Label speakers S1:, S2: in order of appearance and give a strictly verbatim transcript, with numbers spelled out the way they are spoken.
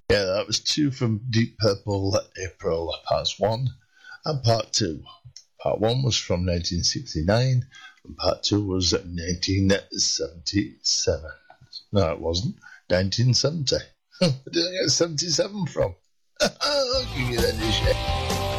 S1: Yeah, that was two from Deep Purple, April, parts one and part two. Part one was from nineteen sixty-nine, and part two was nineteen seventy-seven. No, it wasn't. nineteen seventy. Where did I get seventy-seven from? I'll give you that shit.